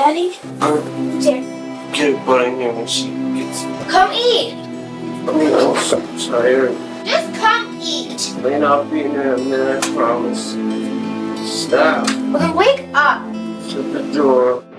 Daddy? Here. Get a butt in here when she gets. Come eat. I'm so tired. Just come eat. Lane, I'll be in there in a minute, I promise. Stop. Well, then wake up. Shut the door.